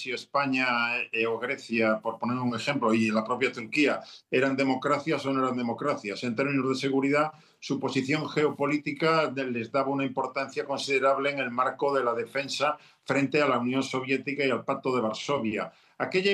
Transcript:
si España o Grecia, por poner un ejemplo, y la propia Turquía, eran democracias o no eran democracias. En términos de seguridad, su posición geopolítica les daba una importancia considerable en el marco de la defensa frente a la Unión Soviética y al Pacto de Varsovia. Aquella